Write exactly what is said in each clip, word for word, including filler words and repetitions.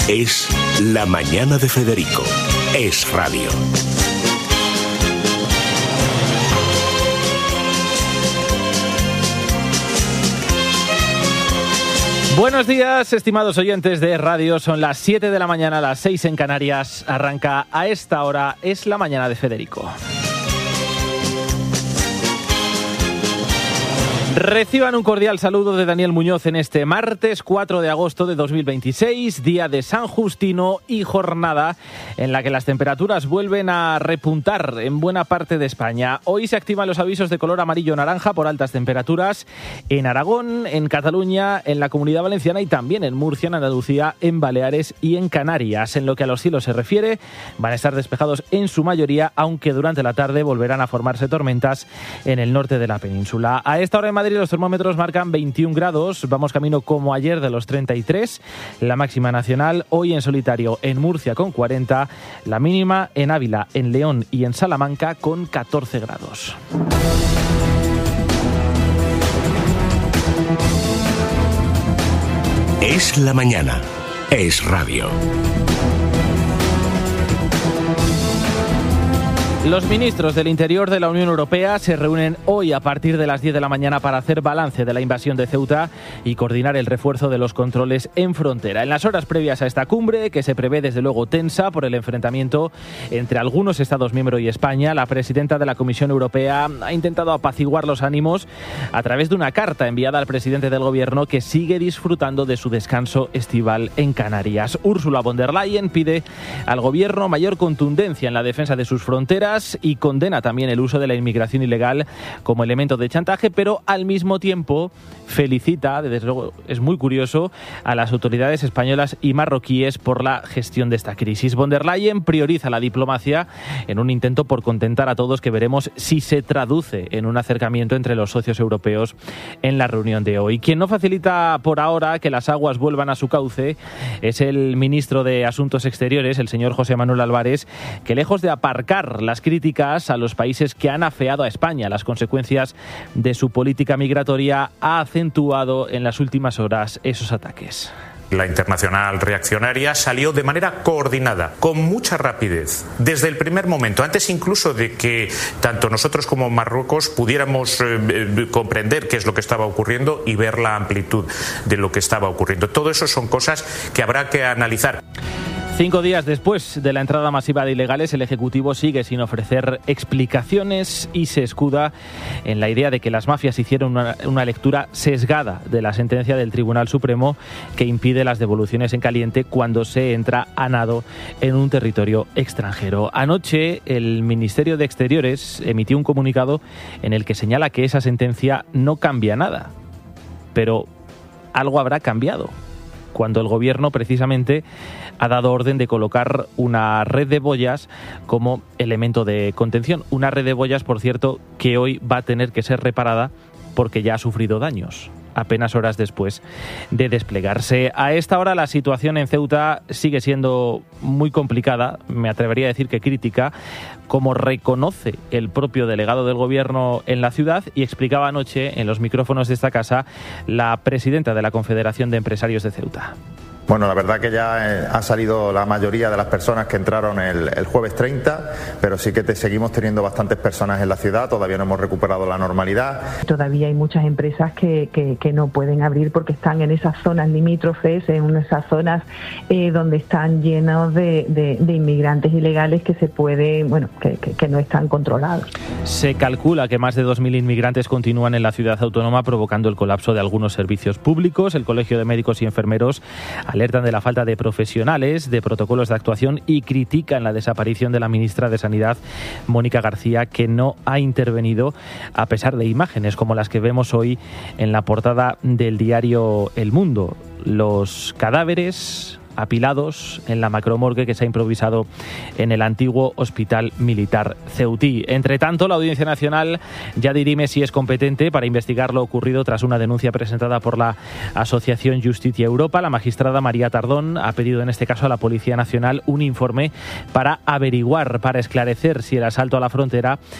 Es La Mañana de Federico. Es Radio. Buenos días, estimados oyentes de radio. Son las siete de la mañana, las seis en Canarias. Arranca a esta hora Es La Mañana de Federico. Reciban un cordial saludo de Daniel Muñoz en este martes cuatro de agosto de dos mil veintiséis, día de San Justino y jornada en la que las temperaturas vuelven a repuntar en buena parte de España. Hoy se activan los avisos de color amarillo-naranja por altas temperaturas en Aragón, en Cataluña, en la Comunidad Valenciana y también en Murcia, en Andalucía, en Baleares y en Canarias. En lo que a los cielos se refiere, van a estar despejados en su mayoría, aunque durante la tarde volverán a formarse tormentas en el norte de la península. A esta hora en Madrid los termómetros marcan veintiún grados, vamos camino como ayer de los treinta y tres, la máxima nacional hoy en solitario en Murcia con cuarenta, la mínima en Ávila, en León y en Salamanca con catorce grados. Es la mañana, es radio. Los ministros del Interior de la Unión Europea se reúnen hoy a partir de las diez de la mañana para hacer balance de la invasión de Ceuta y coordinar el refuerzo de los controles en frontera. En las horas previas a esta cumbre, que se prevé desde luego tensa por el enfrentamiento entre algunos Estados miembros y España, la presidenta de la Comisión Europea ha intentado apaciguar los ánimos a través de una carta enviada al presidente del Gobierno, que sigue disfrutando de su descanso estival en Canarias. Ursula von der Leyen pide al Gobierno mayor contundencia en la defensa de sus fronteras y condena también el uso de la inmigración ilegal como elemento de chantaje, pero al mismo tiempo felicita, desde luego es muy curioso, a las autoridades españolas y marroquíes por la gestión de esta crisis. Von der Leyen prioriza la diplomacia en un intento por contentar a todos que veremos si se traduce en un acercamiento entre los socios europeos en la reunión de hoy. Quien no facilita por ahora que las aguas vuelvan a su cauce es el ministro de Asuntos Exteriores, el señor José Manuel Álvarez, que lejos de aparcar las críticas a los países que han afeado a España las consecuencias de su política migratoria, ha acentuado en las últimas horas esos ataques. La internacional reaccionaria salió de manera coordinada, con mucha rapidez, desde el primer momento, antes incluso de que tanto nosotros como Marruecos pudiéramos eh, comprender qué es lo que estaba ocurriendo y ver la amplitud de lo que estaba ocurriendo. Todo eso son cosas que habrá que analizar. Cinco días después de la entrada masiva de ilegales, el Ejecutivo sigue sin ofrecer explicaciones y se escuda en la idea de que las mafias hicieron una, una lectura sesgada de la sentencia del Tribunal Supremo que impide las devoluciones en caliente cuando se entra a nado en un territorio extranjero. Anoche, el Ministerio de Exteriores emitió un comunicado en el que señala que esa sentencia no cambia nada, pero algo habrá cambiado cuando el Gobierno precisamente ha dado orden de colocar una red de boyas como elemento de contención. Una red de boyas, por cierto, que hoy va a tener que ser reparada porque ya ha sufrido daños apenas horas después de desplegarse. A esta hora la situación en Ceuta sigue siendo muy complicada, me atrevería a decir que crítica, como reconoce el propio delegado del Gobierno en la ciudad y explicaba anoche en los micrófonos de esta casa la presidenta de la Confederación de Empresarios de Ceuta. Bueno, la verdad que ya ha salido la mayoría de las personas que entraron el, el jueves treinta, pero sí que te seguimos teniendo bastantes personas en la ciudad, todavía no hemos recuperado la normalidad. Todavía hay muchas empresas que, que, que no pueden abrir porque están en esas zonas limítrofes, en esas zonas eh, donde están llenos de, de, de inmigrantes ilegales que se pueden, bueno, que, que, que no están controlados. Se calcula que más de dos mil inmigrantes continúan en la ciudad autónoma, provocando el colapso de algunos servicios públicos. El Colegio de Médicos y Enfermeros alertan de la falta de profesionales, de protocolos de actuación y critican la desaparición de la ministra de Sanidad, Mónica García, que no ha intervenido a pesar de imágenes como las que vemos hoy en la portada del diario El Mundo. Los cadáveres apilados en la macromorgue que se ha improvisado en el antiguo Hospital Militar ceutí. Entre tanto, la Audiencia Nacional ya dirime si es competente para investigar lo ocurrido tras una denuncia presentada por la Asociación Justicia Europa. La magistrada María Tardón ha pedido en este caso a la Policía Nacional un informe para averiguar, para esclarecer si el asalto a la frontera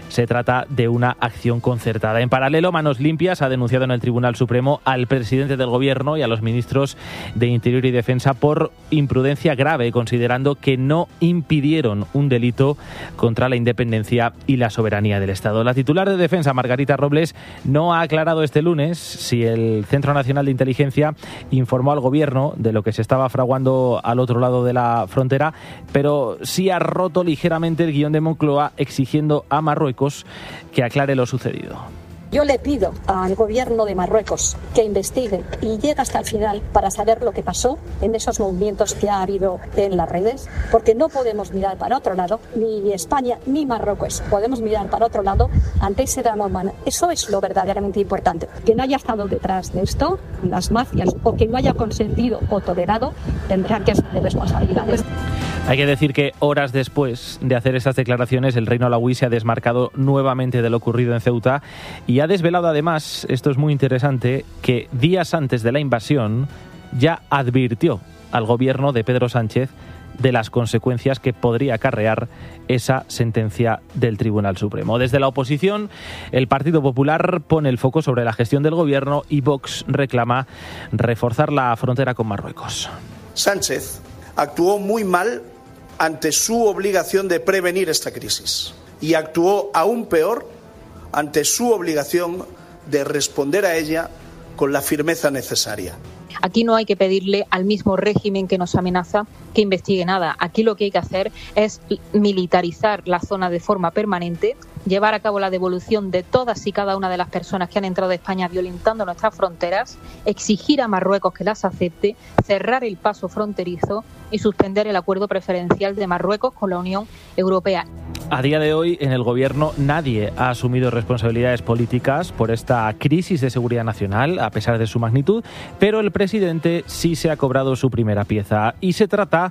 se trata de una acción concertada. En paralelo, Manos Limpias ha denunciado en el Tribunal Supremo al presidente del Gobierno y a los ministros de Interior y Defensa por imprudencia grave, considerando que no impidieron un delito contra la independencia y la soberanía del Estado. La titular de Defensa, Margarita Robles, no ha aclarado este lunes si el Centro Nacional de Inteligencia informó al Gobierno de lo que se estaba fraguando al otro lado de la frontera, pero sí ha roto ligeramente el guión de Moncloa exigiendo a Marruecos que aclare lo sucedido. Yo le pido al gobierno de Marruecos que investigue y llegue hasta el final para saber lo que pasó en esos movimientos que ha habido en las redes, porque no podemos mirar para otro lado, ni España ni Marruecos podemos mirar para otro lado ante ese drama humano. Eso es lo verdaderamente importante. Quien haya estado detrás de esto, las mafias, o quien no haya consentido o tolerado, tendrá que asumir responsabilidades. Hay que decir que horas después de hacer esas declaraciones, el Reino Alauí se ha desmarcado nuevamente de lo ocurrido en Ceuta y ha desvelado además, esto es muy interesante, que días antes de la invasión ya advirtió al gobierno de Pedro Sánchez de las consecuencias que podría acarrear esa sentencia del Tribunal Supremo. Desde la oposición, el Partido Popular pone el foco sobre la gestión del gobierno y Vox reclama reforzar la frontera con Marruecos. Sánchez actuó muy mal ante su obligación de prevenir esta crisis y actuó aún peor ante su obligación de responder a ella con la firmeza necesaria. Aquí no hay que pedirle al mismo régimen que nos amenaza que investigue nada. Aquí lo que hay que hacer es militarizar la zona de forma permanente, llevar a cabo la devolución de todas y cada una de las personas que han entrado a España violentando nuestras fronteras, exigir a Marruecos que las acepte, cerrar el paso fronterizo y suspender el acuerdo preferencial de Marruecos con la Unión Europea. A día de hoy, en el Gobierno nadie ha asumido responsabilidades políticas por esta crisis de seguridad nacional, a pesar de su magnitud, pero el presidente sí se ha cobrado su primera pieza. Y se trata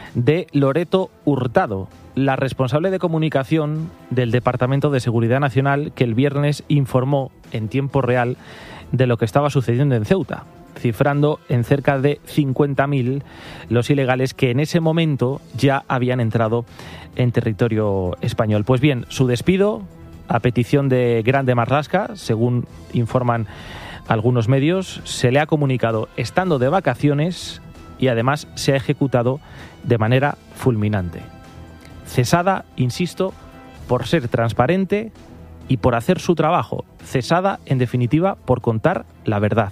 de Loreto Hurtado, la responsable de comunicación del Departamento de Seguridad Nacional, que el viernes informó en tiempo real de lo que estaba sucediendo en Ceuta, cifrando en cerca de cincuenta mil los ilegales que en ese momento ya habían entrado en territorio español. Pues bien, su despido, a petición de Grande Marlaska, según informan algunos medios, se le ha comunicado estando de vacaciones y además se ha ejecutado de manera fulminante. Cesada, insisto, por ser transparente y por hacer su trabajo. Cesada, en definitiva, por contar la verdad.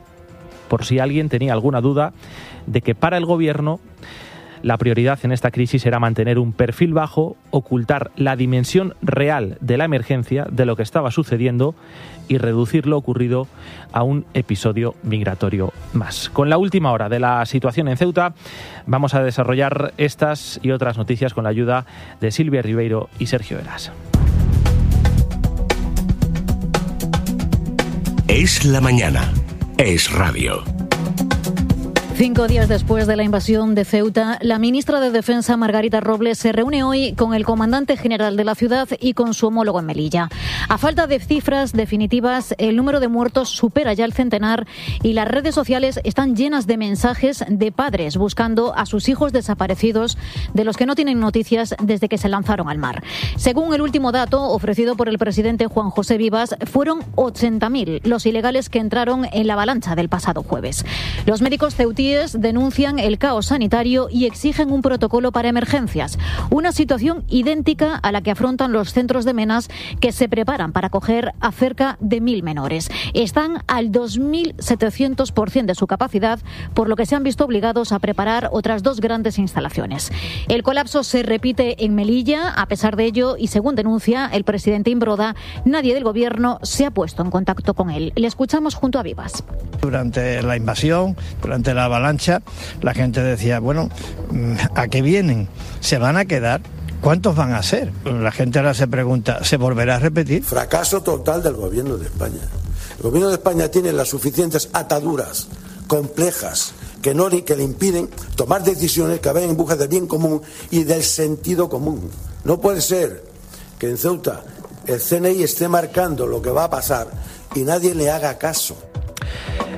Por si alguien tenía alguna duda de que para el Gobierno la prioridad en esta crisis era mantener un perfil bajo, ocultar la dimensión real de la emergencia, de lo que estaba sucediendo y reducir lo ocurrido a un episodio migratorio más. Con la última hora de la situación en Ceuta, vamos a desarrollar estas y otras noticias con la ayuda de Silvia Ribeiro y Sergio Eras. Es la mañana. Es radio. Cinco días después de la invasión de Ceuta, la ministra de Defensa, Margarita Robles, se reúne hoy con el comandante general de la ciudad y con su homólogo en Melilla. A falta de cifras definitivas, el número de muertos supera ya el centenar y las redes sociales están llenas de mensajes de padres buscando a sus hijos desaparecidos, de los que no tienen noticias desde que se lanzaron al mar. Según el último dato ofrecido por el presidente Juan José Vivas, fueron ochenta mil los ilegales que entraron en la avalancha del pasado jueves. Los médicos ceutíes denuncian el caos sanitario y exigen un protocolo para emergencias. Una situación idéntica a la que afrontan los centros de Menas, que se preparan para acoger a cerca de mil menores. Están al dos mil setecientos por ciento de su capacidad, por lo que se han visto obligados a preparar otras dos grandes instalaciones. El colapso se repite en Melilla. A pesar de ello, y según denuncia el presidente Imbroda, nadie del Gobierno se ha puesto en contacto con él. Le escuchamos junto a Vivas. Durante la invasión, durante la avalancha, la gente decía, bueno, ¿a qué vienen? ¿Se van a quedar? ¿Cuántos van a ser? La gente ahora se pregunta, ¿se volverá a repetir? Fracaso total del Gobierno de España. El Gobierno de España tiene las suficientes ataduras complejas que, no, que le impiden tomar decisiones que vayan en busca del bien común y del sentido común. No puede ser que en Ceuta el C N I esté marcando lo que va a pasar y nadie le haga caso.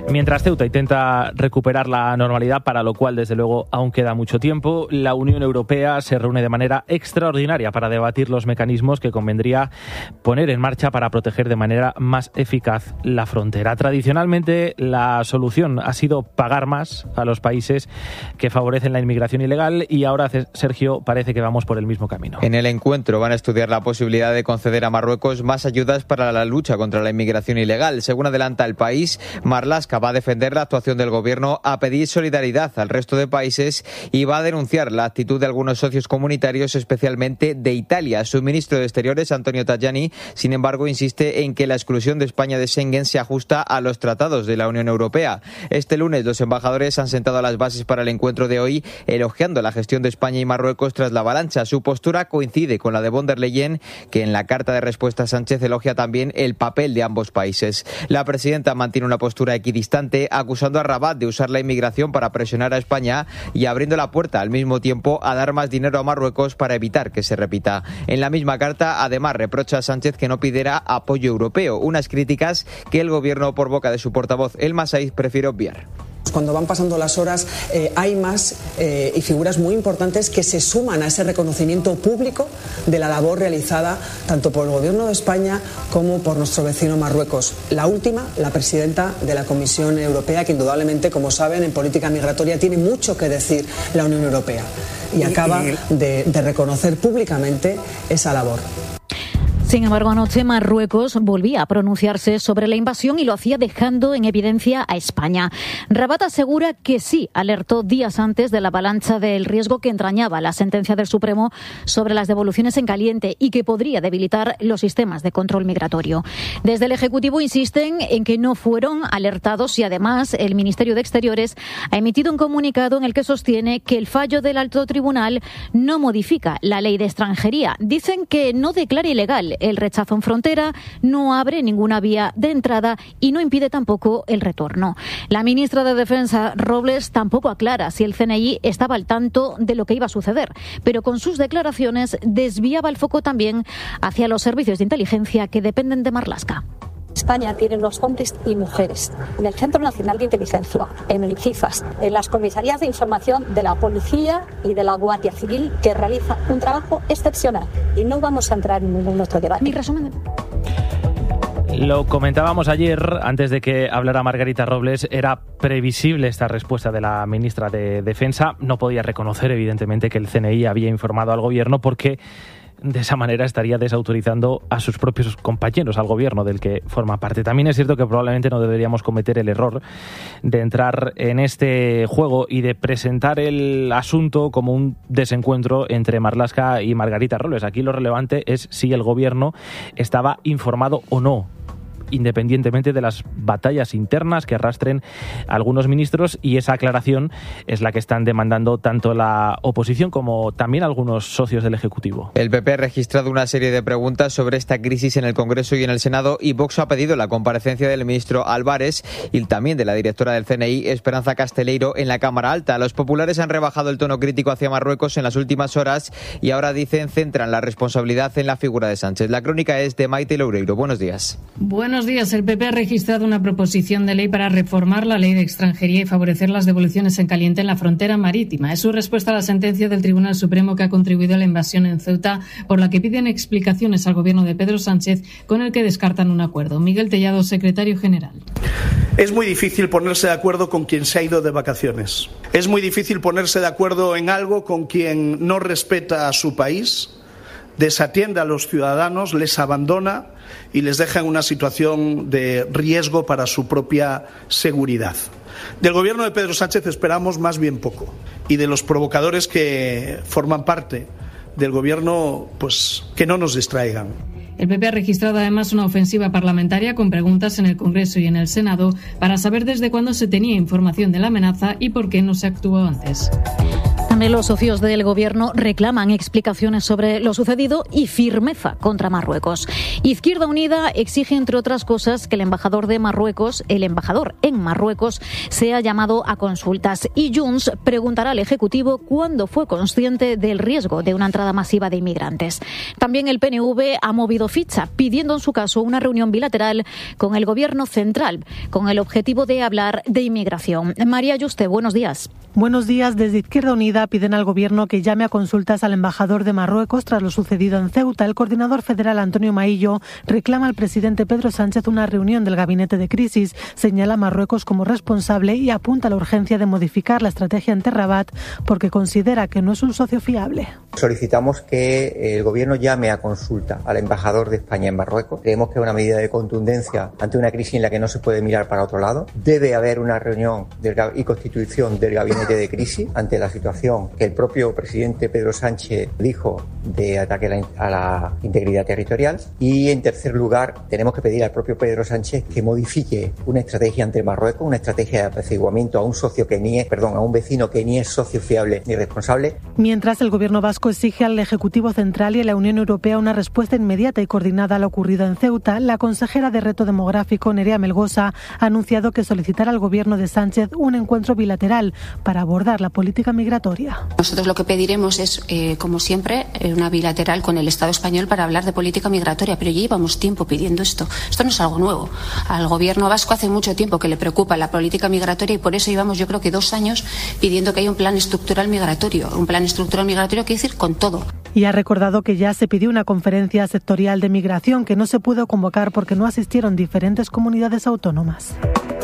Mientras Ceuta intenta recuperar la normalidad, para lo cual desde luego aún queda mucho tiempo, la Unión Europea se reúne de manera extraordinaria para debatir los mecanismos que convendría poner en marcha para proteger de manera más eficaz la frontera. Tradicionalmente la solución ha sido pagar más a los países que favorecen la inmigración ilegal y ahora, Sergio, parece que vamos por el mismo camino. En el encuentro van a estudiar la posibilidad de conceder a Marruecos más ayudas para la lucha contra la inmigración ilegal. Según adelanta El País, Marlaska va a defender la actuación del gobierno, a pedir solidaridad al resto de países y va a denunciar la actitud de algunos socios comunitarios, especialmente de Italia. Su ministro de Exteriores, Antonio Tajani, sin embargo, insiste en que la exclusión de España de Schengen se ajusta a los tratados de la Unión Europea. Este lunes los embajadores han sentado las bases para el encuentro de hoy, elogiando la gestión de España y Marruecos tras la avalancha. Su postura coincide con la de von der Leyen, que en la carta de respuesta a Sánchez elogia también el papel de ambos países. La presidenta mantiene una postura equidistante, acusando a Rabat de usar la inmigración para presionar a España y abriendo la puerta al mismo tiempo a dar más dinero a Marruecos para evitar que se repita. En la misma carta, además, reprocha a Sánchez que no pidiera apoyo europeo, unas críticas que el gobierno, por boca de su portavoz Elma Saiz, prefiere obviar. Cuando van pasando las horas eh, hay más eh, y figuras muy importantes que se suman a ese reconocimiento público de la labor realizada tanto por el Gobierno de España como por nuestro vecino Marruecos. La última, la presidenta de la Comisión Europea, que indudablemente, como saben, en política migratoria tiene mucho que decir la Unión Europea y acaba de, de reconocer públicamente esa labor. Sin embargo, anoche Marruecos volvía a pronunciarse sobre la invasión y lo hacía dejando en evidencia a España. Rabat asegura que sí alertó días antes de la avalancha del riesgo que entrañaba la sentencia del Supremo sobre las devoluciones en caliente y que podría debilitar los sistemas de control migratorio. Desde el Ejecutivo insisten en que no fueron alertados y además el Ministerio de Exteriores ha emitido un comunicado en el que sostiene que el fallo del Alto Tribunal no modifica la ley de extranjería. Dicen que no declara ilegal el rechazo en frontera, no abre ninguna vía de entrada y no impide tampoco el retorno. La ministra de Defensa, Robles, tampoco aclara si el C N I estaba al tanto de lo que iba a suceder, pero con sus declaraciones desviaba el foco también hacia los servicios de inteligencia que dependen de Marlaska. España tiene unos hombres y mujeres en el Centro Nacional de Inteligencia, en el CIFAS, en las comisarías de información de la Policía y de la Guardia Civil, que realiza un trabajo excepcional. Y no vamos a entrar en ningún otro debate. Mi resumen. Lo comentábamos ayer, antes de que hablara Margarita Robles, era previsible esta respuesta de la ministra de Defensa. No podía reconocer, evidentemente, que el C N I había informado al Gobierno porque de esa manera estaría desautorizando a sus propios compañeros, al gobierno del que forma parte. También es cierto que probablemente no deberíamos cometer el error de entrar en este juego y de presentar el asunto como un desencuentro entre Marlaska y Margarita Robles. Aquí lo relevante es si el gobierno estaba informado o no, independientemente de las batallas internas que arrastren algunos ministros, y esa aclaración es la que están demandando tanto la oposición como también algunos socios del Ejecutivo. El P P ha registrado una serie de preguntas sobre esta crisis en el Congreso y en el Senado, y Vox ha pedido la comparecencia del ministro Álvarez y también de la directora del C N I, Esperanza Casteleiro, en la Cámara Alta. Los populares han rebajado el tono crítico hacia Marruecos en las últimas horas y ahora, dicen, centran la responsabilidad en la figura de Sánchez. La crónica es de Maite Loureiro. Buenos días. Buenos días. El P P ha registrado una proposición de ley para reformar la ley de extranjería y favorecer las devoluciones en caliente en la frontera marítima. Es su respuesta a la sentencia del Tribunal Supremo que ha contribuido a la invasión en Ceuta, por la que piden explicaciones al gobierno de Pedro Sánchez, con el que descartan un acuerdo. Miguel Tellado, secretario general. Es muy difícil ponerse de acuerdo con quien se ha ido de vacaciones. Es muy difícil ponerse de acuerdo en algo con quien no respeta a su país, desatiende a los ciudadanos, les abandona y les deja en una situación de riesgo para su propia seguridad. Del gobierno de Pedro Sánchez esperamos más bien poco, y de los provocadores que forman parte del gobierno, pues que no nos distraigan. El P P ha registrado además una ofensiva parlamentaria con preguntas en el Congreso y en el Senado para saber desde cuándo se tenía información de la amenaza y por qué no se actuó antes. También los socios del Gobierno reclaman explicaciones sobre lo sucedido y firmeza contra Marruecos. Izquierda Unida exige, entre otras cosas, que el embajador de Marruecos, el embajador en Marruecos, sea llamado a consultas. Y Junts preguntará al Ejecutivo cuándo fue consciente del riesgo de una entrada masiva de inmigrantes. También el P N V ha movido ficha, pidiendo en su caso una reunión bilateral con el Gobierno central, con el objetivo de hablar de inmigración. María Yuste, buenos días. Buenos días. Desde Izquierda Unida piden al Gobierno que llame a consultas al embajador de Marruecos tras lo sucedido en Ceuta. El coordinador federal Antonio Maillo reclama al presidente Pedro Sánchez una reunión del gabinete de crisis. Señala a Marruecos como responsable y apunta a la urgencia de modificar la estrategia ante Rabat porque considera que no es un socio fiable. Solicitamos que el Gobierno llame a consulta al embajador de España en Marruecos. Creemos que es una medida de contundencia ante una crisis en la que no se puede mirar para otro lado. Debe haber una reunión del, y constitución del gabinete de crisis ante la situación que el propio presidente Pedro Sánchez dijo de ataque a la, a la integridad territorial. Y en tercer lugar, tenemos que pedir al propio Pedro Sánchez que modifique una estrategia ante Marruecos, una estrategia de apaciguamiento a un socio que ni es, perdón, a un vecino que ni es socio fiable ni responsable. Mientras el Gobierno vasco exige al Ejecutivo Central y a la Unión Europea una respuesta inmediata y coordinada a lo ocurrido en Ceuta, la consejera de Reto Demográfico, Nerea Melgosa, ha anunciado que solicitará al Gobierno de Sánchez un encuentro bilateral para abordar la política migratoria. Nosotros lo que pediremos es, eh, como siempre, una bilateral con el Estado español para hablar de política migratoria, pero ya llevamos tiempo pidiendo esto. Esto no es algo nuevo. Al Gobierno vasco hace mucho tiempo que le preocupa la política migratoria y por eso llevamos, yo creo que dos años pidiendo que haya un plan estructural migratorio. Un plan estructural migratorio quiere decir con todo. Y ha recordado que ya se pidió una conferencia sectorial de migración que no se pudo convocar porque no asistieron diferentes comunidades autónomas.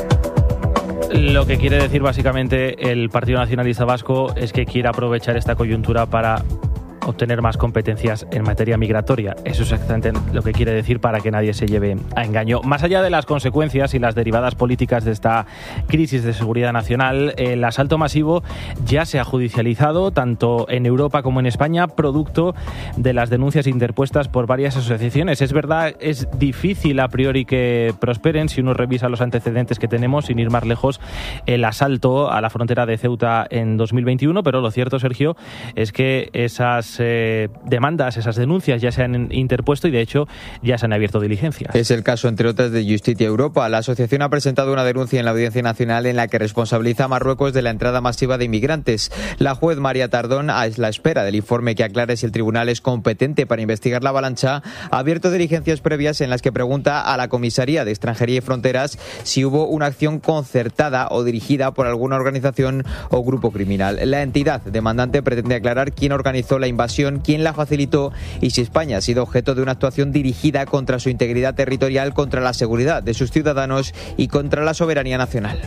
Lo que quiere decir básicamente el Partido Nacionalista Vasco es que quiere aprovechar esta coyuntura para obtener más competencias en materia migratoria. Eso es exactamente lo que quiere decir para que nadie se lleve a engaño. Más allá de las consecuencias y las derivadas políticas de esta crisis de seguridad nacional, el asalto masivo ya se ha judicializado tanto en Europa como en España, producto de las denuncias interpuestas por varias asociaciones. Es verdad, es difícil a priori que prosperen si uno revisa los antecedentes que tenemos, sin ir más lejos, el asalto a la frontera de Ceuta en dos mil veintiuno, pero lo cierto, Sergio, es que esas Eh, demandas, esas denuncias ya se han interpuesto y de hecho ya se han abierto diligencias. Es el caso, entre otras, de Justitia Europa. La asociación ha presentado una denuncia en la Audiencia Nacional en la que responsabiliza a Marruecos de la entrada masiva de inmigrantes. La juez María Tardón, a la espera del informe que aclare si el tribunal es competente para investigar la avalancha, ha abierto diligencias previas en las que pregunta a la Comisaría de Extranjería y Fronteras si hubo una acción concertada o dirigida por alguna organización o grupo criminal. La entidad demandante pretende aclarar quién organizó la invasión, quién la facilitó y si España ha sido objeto de una actuación dirigida contra su integridad territorial, contra la seguridad de sus ciudadanos y contra la soberanía nacional.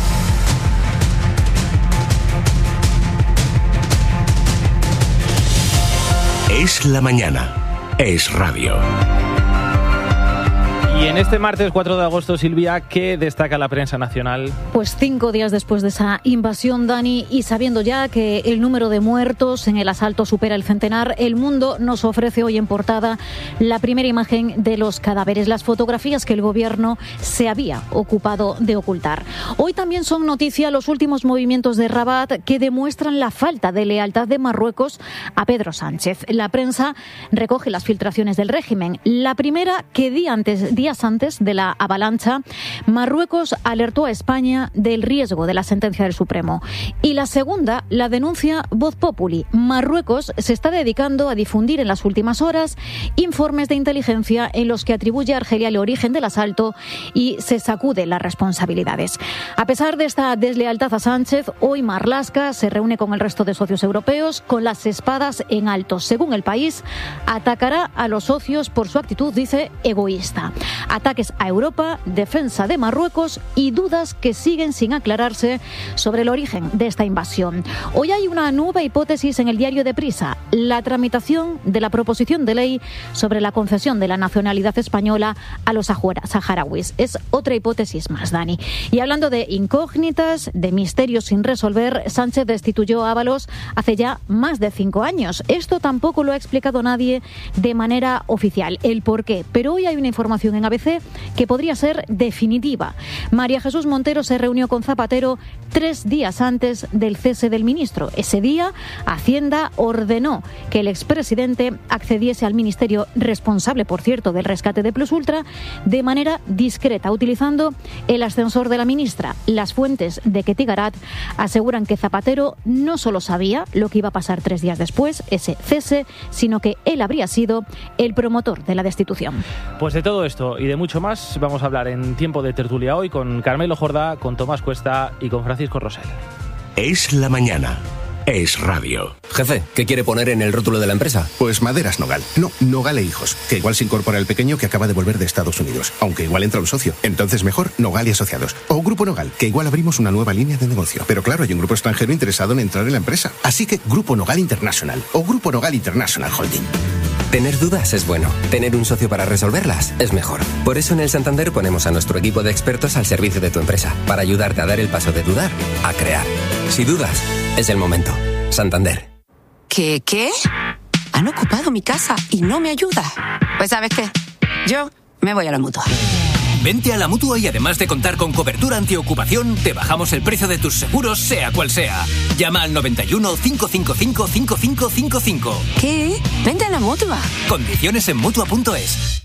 Es la mañana. Es radio. Y en este martes cuatro de agosto, Silvia, ¿qué destaca la prensa nacional? Pues cinco días después de esa invasión, Dani, y sabiendo ya que el número de muertos en el asalto supera el centenar, El Mundo nos ofrece hoy en portada la primera imagen de los cadáveres, las fotografías que el Gobierno se había ocupado de ocultar. Hoy también son noticia los últimos movimientos de Rabat que demuestran la falta de lealtad de Marruecos a Pedro Sánchez. La prensa recoge las filtraciones del régimen. La primera, que día antes, días antes de la avalancha, Marruecos alertó a España del riesgo de la sentencia del Supremo. Y la segunda, la denuncia Voz Populi. Marruecos se está dedicando a difundir en las últimas horas informes de inteligencia en los que atribuye a Argelia el origen del asalto y se sacude las responsabilidades. A pesar de esta deslealtad a Sánchez, hoy Marlaska se reúne con el resto de socios europeos con las espadas en alto. Según El País, atacará a los socios por su actitud, dice, egoísta. Ataques a Europa, defensa de Marruecos y dudas que siguen sin aclararse sobre el origen de esta invasión. Hoy hay una nueva hipótesis en el diario Deprisa, la tramitación de la proposición de ley sobre la concesión de la nacionalidad española a los saharauis. Es otra hipótesis más, Dani. Y hablando de incógnitas, de misterios sin resolver, Sánchez destituyó a Ábalos hace ya más de cinco años. Esto tampoco lo ha explicado nadie de manera oficial, el por qué. Pero hoy hay una información en en A B C que podría ser definitiva. María Jesús Montero se reunió con Zapatero tres días antes del cese del ministro. Ese día, Hacienda ordenó que el expresidente accediese al ministerio, responsable, por cierto, del rescate de Plus Ultra, de manera discreta, utilizando el ascensor de la ministra. Las fuentes de Ketty Garat aseguran que Zapatero no solo sabía lo que iba a pasar tres días después, ese cese, sino que él habría sido el promotor de la destitución. Pues de todo esto y de mucho más vamos a hablar en Tiempo de Tertulia hoy con Carmelo Jordá, con Tomás Cuesta y con Francisco Rosell. Es la mañana. Es radio. Jefe, ¿qué quiere poner en el rótulo de la empresa? Pues Maderas Nogal. No, Nogal e Hijos. Que igual se incorpora el pequeño que acaba de volver de Estados Unidos. Aunque igual entra un socio. Entonces mejor Nogal y Asociados. O Grupo Nogal, que igual abrimos una nueva línea de negocio. Pero claro, hay un grupo extranjero interesado en entrar en la empresa. Así que Grupo Nogal International. O Grupo Nogal International Holding. Tener dudas es bueno. Tener un socio para resolverlas es mejor. Por eso en el Santander ponemos a nuestro equipo de expertos al servicio de tu empresa. Para ayudarte a dar el paso de dudar a crear. Si dudas, es el momento. Santander. ¿Qué, qué? Han ocupado mi casa y no me ayuda. Pues ¿sabes qué? Yo me voy a la Mutua. Vente a la Mutua y además de contar con cobertura antiocupación, te bajamos el precio de tus seguros, sea cual sea. Llama al noventa y uno, cinco cinco cinco, cinco cinco cinco cinco. ¿Qué? Vente a la Mutua. Condiciones en Mutua punto es.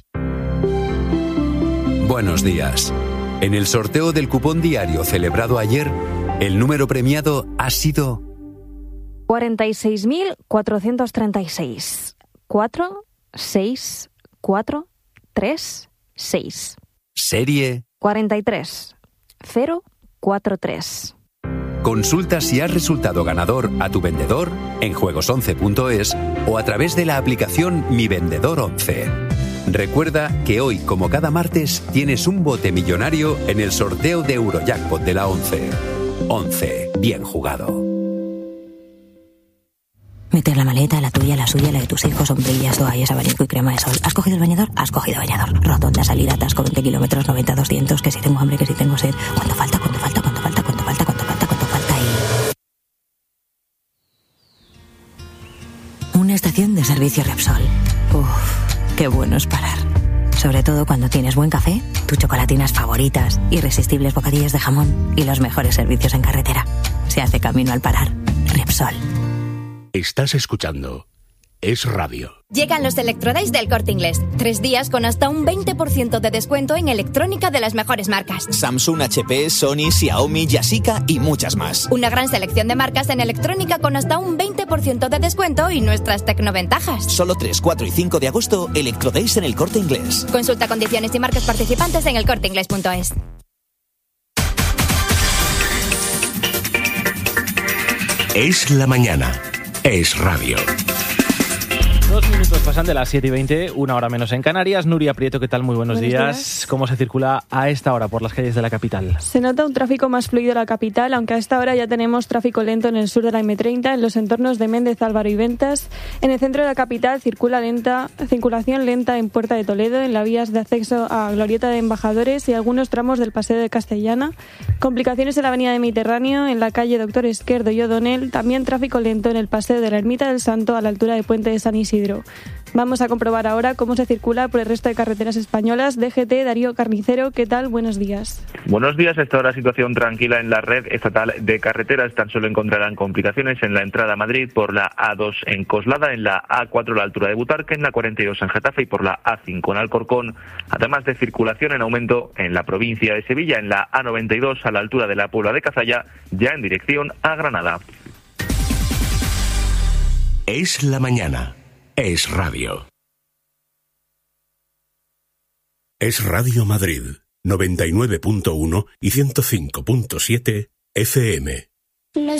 Buenos días. En el sorteo del cupón diario celebrado ayer, el número premiado ha sido cuarenta y seis mil cuatrocientos treinta y seis. cuatro, seis, cuatro, tres, seis. Serie cuarenta y tres cero cuatro tres. Consulta si has resultado ganador a tu vendedor en juegos once punto es o a través de la aplicación Mi Vendedor once. Recuerda que hoy, como cada martes, tienes un bote millonario en el sorteo de Eurojackpot de la once. once. Bien jugado. Meter la maleta, la tuya, la suya, la de tus hijos, sombrillas, toallas, abanico y crema de sol. ¿Has cogido el bañador? Has cogido bañador. Rotonda, salida, atasco, veinte kilómetros, noventa, doscientos, que si tengo hambre, que si tengo sed. ¿Cuánto falta? ¿Cuánto falta? ¿Cuánto falta? ¿Cuánto falta? ¿Cuánto falta? ¿Cuánto falta? Y... una estación de servicio Repsol. Uff, qué bueno es parar. Sobre todo cuando tienes buen café, tus chocolatinas favoritas, irresistibles bocadillos de jamón y los mejores servicios en carretera. Se hace camino al parar. Repsol. Estás escuchando Es Radio. Llegan los Electrodays del Corte Inglés. Tres días con hasta un veinte por ciento de descuento en electrónica de las mejores marcas. Samsung, H P, Sony, Xiaomi, Yashica y muchas más. Una gran selección de marcas en electrónica con hasta un veinte por ciento de descuento y nuestras tecnoventajas. Solo tres, cuatro y cinco de agosto, Electrodays en el Corte Inglés. Consulta condiciones y marcas participantes en el corte inglés punto es. Es la mañana. Es Radio. Dos minutos pasan de las siete y veinte, una hora menos en Canarias. Nuria Prieto, ¿qué tal? Muy buenos, buenos días. días. ¿Cómo se circula a esta hora por las calles de la capital? Se nota un tráfico más fluido en la capital, aunque a esta hora ya tenemos tráfico lento en el sur de la eme treinta, en los entornos de Méndez, Álvaro y Ventas. En el centro de la capital circula lenta, circulación lenta en Puerta de Toledo, en las vías de acceso a Glorieta de Embajadores y algunos tramos del Paseo de Castellana. Complicaciones en la avenida de Mediterráneo, en la calle Doctor Esquerdo y O'Donnell. También tráfico lento en el Paseo de la Ermita del Santo, a la altura del Puente de San Isidro. Vamos a comprobar ahora cómo se circula por el resto de carreteras españolas. D G T, Darío Carnicero, ¿qué tal? Buenos días. Buenos días. Esta hora situación tranquila en la red estatal de carreteras. Tan solo encontrarán complicaciones en la entrada a Madrid por la A dos en Coslada, en la A cuatro a la altura de Butarque, en la cuarenta y dos en Getafe y por la A cinco en Alcorcón. Además de circulación en aumento en la provincia de Sevilla, en la A noventa y dos a la altura de la Puebla de Cazalla, ya en dirección a Granada. Es la mañana. Es Radio. Es Radio Madrid, noventa y nueve punto uno y ciento cinco punto siete F M.